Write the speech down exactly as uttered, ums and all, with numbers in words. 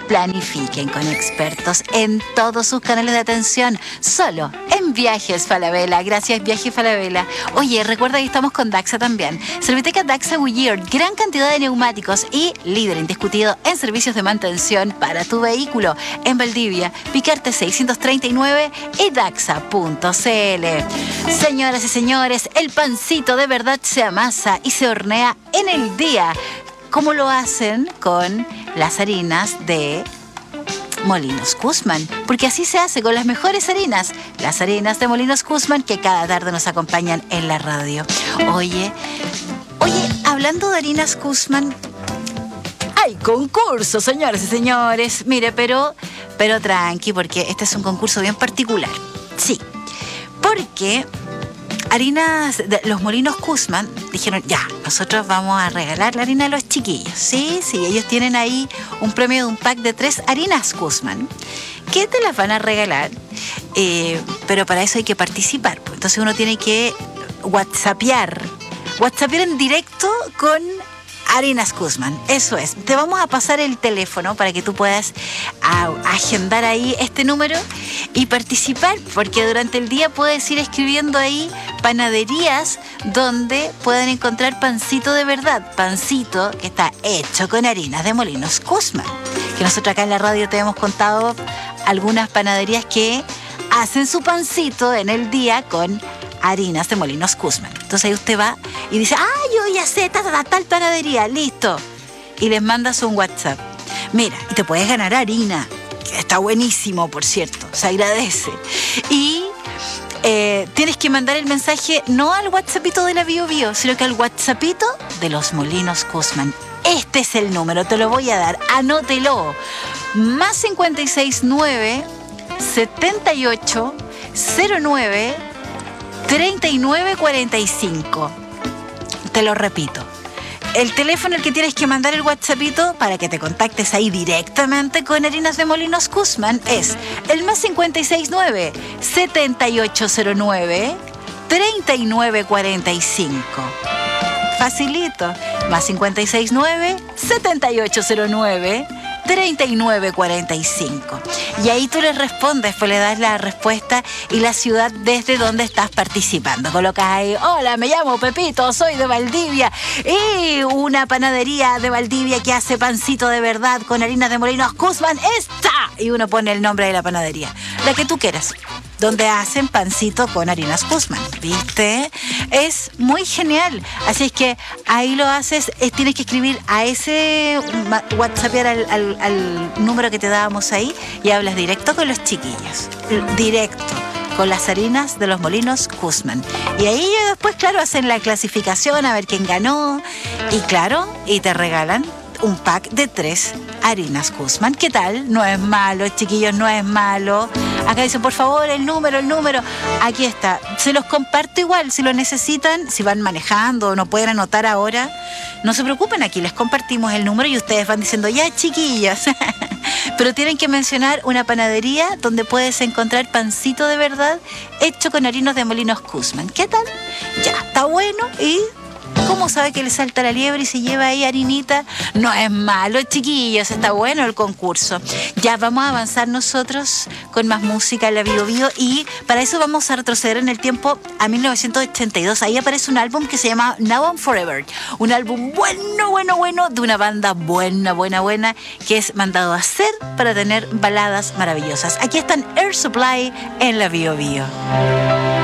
Planifiquen con expertos en todos sus canales de atención, solo en Viajes Falabella. Gracias, Viajes Falabella. Oye, recuerda que estamos con Daxa también. Serviteca Daxa Goodyear, gran cantidad de neumáticos y líder indiscutido en servicios de mantención para tu vehículo. En Valdivia, Picarte seiscientos treinta y nueve y daxa punto c l. Señoras y señores, el pancito de verdad se amasa y se hornea en el día, como lo hacen con las harinas de Molinos Guzmán, porque así se hace con las mejores harinas, las harinas de Molinos Guzmán, que cada tarde nos acompañan en la radio. Oye, oye, hablando de harinas Guzmán, hay concurso, señores y señores. Mire, pero, pero tranqui, porque este es un concurso bien particular. Sí, porque harinas de los Molinos Guzmán dijeron, ya, nosotros vamos a regalar la harina a los chiquillos. Sí, sí, ellos tienen ahí un premio de un pack de tres harinas Guzmán, que te las van a regalar, eh, pero para eso hay que participar. Entonces uno tiene que whatsappear, whatsappear en directo con Harinas Guzmán, eso es. Te vamos a pasar el teléfono para que tú puedas a, agendar ahí este número y participar, porque durante el día puedes ir escribiendo ahí panaderías donde pueden encontrar pancito de verdad, pancito que está hecho con harinas de Molinos Guzmán, que nosotros acá en la radio te hemos contado algunas panaderías que hacen su pancito en el día con harinas de Molinos Guzmán. Entonces ahí usted va y dice, ah, yo ya sé, tal, tal, tal panadería, listo. Y les mandas un WhatsApp. Mira, y te puedes ganar harina, que está buenísimo, por cierto, se agradece. Y eh, tienes que mandar el mensaje no al WhatsAppito de la Bio Bio, sino que al WhatsAppito de los Molinos Guzmán. Este es el número, te lo voy a dar, anótelo. Más cincuenta y seis nueve, setenta y ocho, cero nueve, treinta y nueve cuarenta y cinco. Te lo repito. El teléfono al que tienes que mandar el WhatsAppito para que te contactes ahí directamente con Harinas de Molinos Guzmán es el más cincuenta y seis nueve, setenta y ocho cero nueve, treinta y nueve cuarenta y cinco. Facilito. Más cincuenta y seis nueve, setenta y ocho cero nueve, treinta y nueve cuarenta y cinco. Y ahí tú le respondes, pues le das la respuesta y la ciudad desde donde estás participando. Colocas ahí, hola, me llamo Pepito, soy de Valdivia, y una panadería de Valdivia que hace pancito de verdad con harinas de Molinos Guzmán está. Y uno pone el nombre de la panadería, la que tú quieras, donde hacen pancito con harinas Guzmán, ¿viste? Es muy genial. Así es que ahí lo haces, es, tienes que escribir a ese WhatsApp al, al, al número que te dábamos ahí y hablas directo con los chiquillos, directo con las harinas de los Molinos Guzmán. Y ahí después, claro, hacen la clasificación a ver quién ganó y claro, y te regalan un pack de tres harinas Guzmán. ¿Qué tal? No es malo, chiquillos, no es malo. Acá dicen, por favor, el número, el número. Aquí está. Se los comparto igual, si lo necesitan, si van manejando o no pueden anotar ahora, no se preocupen, aquí les compartimos el número y ustedes van diciendo, ya, chiquillos. Pero tienen que mencionar una panadería donde puedes encontrar pancito de verdad hecho con harinas de Molinos Guzmán. ¿Qué tal? Ya, está bueno. Y ¿cómo sabe que le salta la liebre y se lleva ahí harinita? No es malo, chiquillos, está bueno el concurso. Ya vamos a avanzar nosotros con más música en la Bio Bio y para eso vamos a retroceder en el tiempo a mil novecientos ochenta y dos. Ahí aparece un álbum que se llama Now and Forever. Un álbum bueno, bueno, bueno, de una banda buena, buena, buena, que es mandado a hacer para tener baladas maravillosas. Aquí están Air Supply en la Bio Bio.